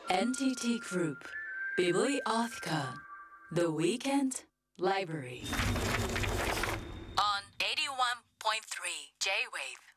NTT Group Bibliotheca The Weekend Library on 81.3 J-Wave